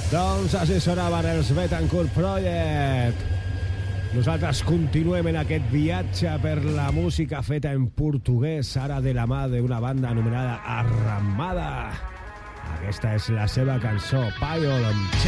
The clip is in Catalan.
Doncs així sonaven els Betancourt Project. Nosaltres continuem en aquest viatge per la música feta en portuguès, ara de la mà d'una banda anomenada Arramada. Aquesta és la seva cançó, Paiol.